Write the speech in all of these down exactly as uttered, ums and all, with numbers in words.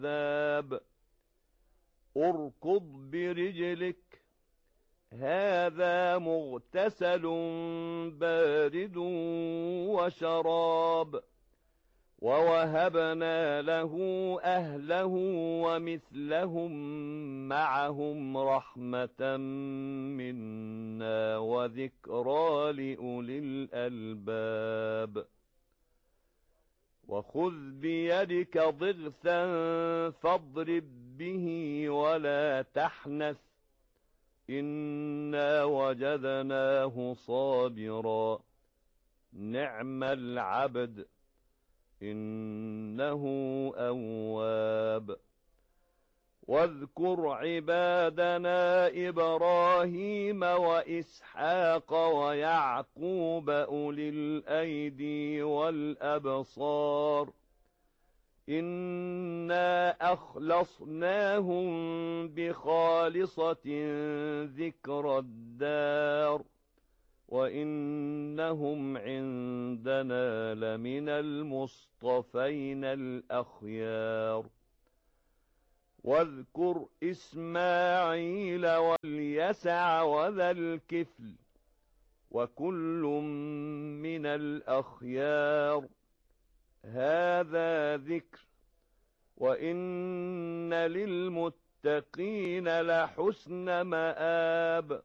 العذاب اركض برجلك هذا مغتسل بارد وشراب ووهبنا له أهله ومثلهم معهم رحمة منا وذكرى لأولي الألباب وخذ بيدك ضغثا فاضرب به ولا تحنث إنا وجدناه صابرا نعم العبد إنه أواب واذكر عبادنا إبراهيم وإسحاق ويعقوب أولي الأيدي والأبصار إنا أخلصناهم بخالصة ذكر الدار وإنهم عندنا لمن المصطفين الأخيار واذكر إسماعيل واليسع وذا الكفل وكل من الأخيار هذا ذكر وإن للمتقين لحسن مآب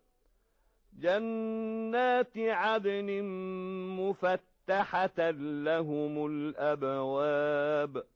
جنات عدن مفتحة لهم الأبواب